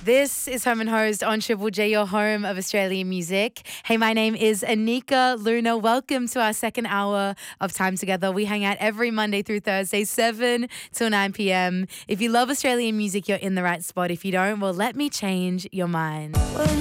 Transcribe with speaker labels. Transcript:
Speaker 1: This is Home and Host on Triple J, your home of Australian music. Hey, my name is Anika Luna. Welcome to our second hour of Time Together. We hang out every Monday through Thursday, 7 till 9 p.m. If you love Australian music, you're in the right spot. If you don't, well, let me change your mind.